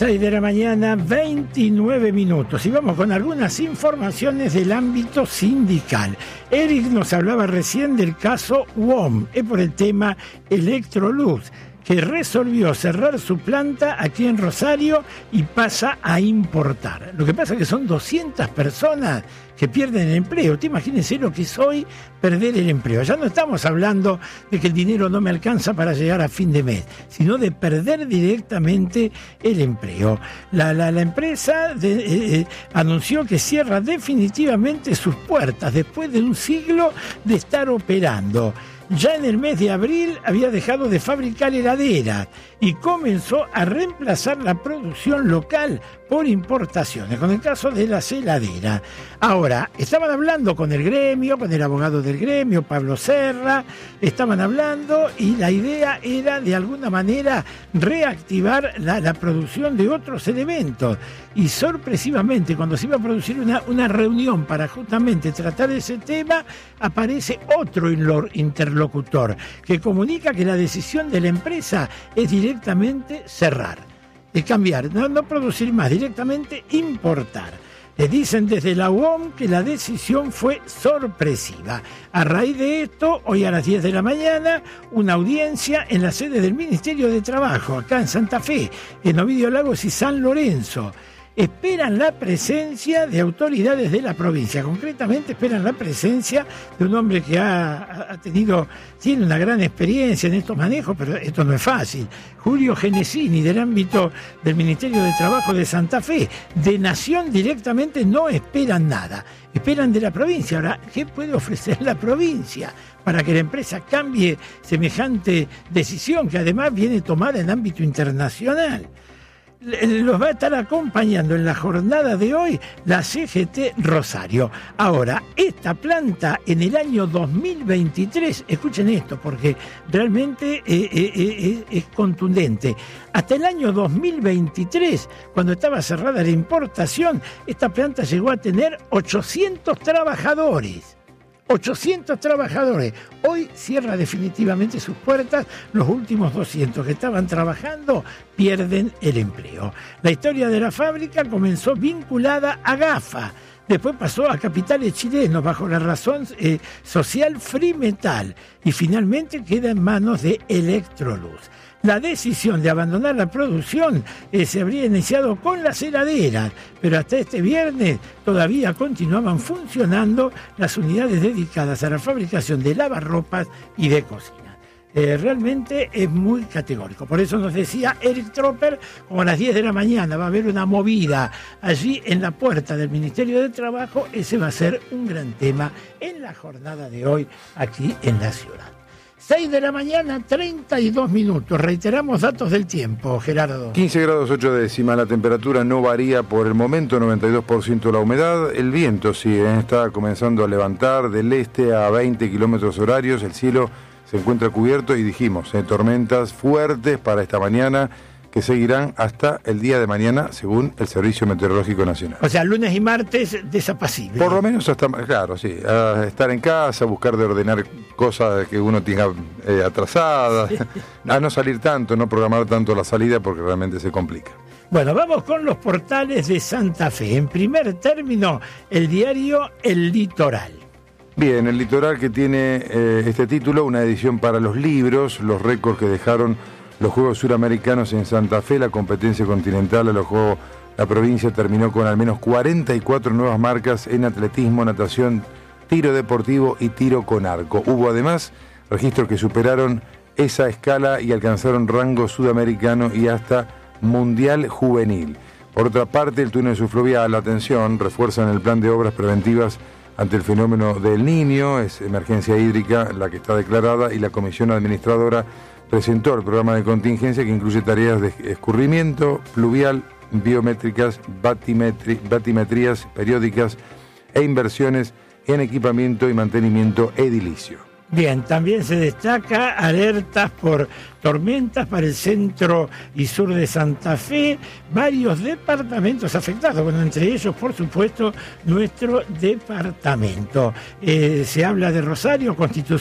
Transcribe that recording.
6 de la mañana, 29 minutos. Y vamos con algunas informaciones del ámbito sindical. Eric nos hablaba recién del caso UOM, es por el tema Electrolux, que resolvió cerrar su planta aquí en Rosario y pasa a importar. Lo que pasa es que son 200 personas que pierden el empleo. Te imagínense lo que es hoy perder el empleo. Ya no estamos hablando de que el dinero no me alcanza para llegar a fin de mes, sino de perder directamente el empleo. La empresa anunció que cierra definitivamente sus puertas después de un siglo de estar operando. Ya en el mes de abril había dejado de fabricar heladeras y comenzó a reemplazar la producción local por importaciones, con el caso de las heladeras. Ahora, estaban hablando con el gremio, con el abogado del gremio, Pablo Serra, estaban hablando y la idea era de alguna manera reactivar la producción de otros elementos. Y sorpresivamente, cuando se iba a producir una reunión para justamente tratar ese tema, aparece otro interlocutor que comunica que la decisión de la empresa es directamente cerrar, es cambiar, no producir más, directamente importar. Le dicen desde la UOM que la decisión fue sorpresiva. A raíz de esto, hoy a las 10 de la mañana, una audiencia en la sede del Ministerio de Trabajo, acá en Santa Fe, en Ovidio Lagos y San Lorenzo. Esperan la presencia de autoridades de la provincia, concretamente esperan la presencia de un hombre que tiene una gran experiencia en estos manejos, pero esto no es fácil. Julio Genesini, del ámbito del Ministerio de Trabajo de Santa Fe. De Nación directamente no esperan nada, esperan de la provincia. Ahora, ¿qué puede ofrecer la provincia para que la empresa cambie semejante decisión que además viene tomada en ámbito internacional? Los va a estar acompañando en la jornada de hoy la CGT Rosario. Ahora, esta planta en el año 2023, escuchen esto porque realmente es contundente. Hasta el año 2023, cuando estaba cerrada la importación, esta planta llegó a tener 800 trabajadores. 800 trabajadores. Hoy cierra definitivamente sus puertas. Los últimos 200 que estaban trabajando pierden el empleo. La historia de la fábrica comenzó vinculada a GAFA. Después pasó a capitales chilenos bajo la razón social Free Metal y finalmente queda en manos de Electrolux. La decisión de abandonar la producción se habría iniciado con las heladeras, pero hasta este viernes todavía continuaban funcionando las unidades dedicadas a la fabricación de lavarropas y de cocina. Realmente es muy categórico. Por eso nos decía Eric Tropper, como a las 10 de la mañana va a haber una movida allí en la puerta del Ministerio de Trabajo. Ese va a ser un gran tema en la jornada de hoy aquí en la ciudad. 6 de la mañana, 32 minutos. Reiteramos datos del tiempo, Gerardo. 15 grados 8 décimas, la temperatura no varía por el momento, 92% la humedad. El viento sí, está comenzando a levantar del este a 20 kilómetros horarios. El cielo se encuentra cubierto y dijimos, tormentas fuertes para esta mañana que seguirán hasta el día de mañana, según el Servicio Meteorológico Nacional. O sea, lunes y martes desapacible. Por lo menos hasta, claro, sí, a estar en casa, buscar de ordenar cosas que uno tenga atrasadas, sí. A no salir tanto, no programar tanto la salida porque realmente se complica. Bueno, vamos con los portales de Santa Fe. En primer término, el diario El Litoral. Bien, El Litoral, que tiene este título, una edición para los libros, los récords que dejaron los Juegos Suramericanos en Santa Fe, la competencia continental a los Juegos. La provincia terminó con al menos 44 nuevas marcas en atletismo, natación, tiro deportivo y tiro con arco. Hubo además registros que superaron esa escala y alcanzaron rango sudamericano y hasta mundial juvenil. Por otra parte, el túnel subfluvial, atención, refuerzan el plan de obras preventivas ante el fenómeno del Niño, es emergencia hídrica la que está declarada y la comisión administradora presentó el programa de contingencia que incluye tareas de escurrimiento pluvial, biométricas, batimetrías periódicas e inversiones en equipamiento y mantenimiento edilicio. Bien, también se destaca alertas por tormentas para el centro y sur de Santa Fe, varios departamentos afectados, bueno, entre ellos, por supuesto, nuestro departamento. Se habla de Rosario, Constitución.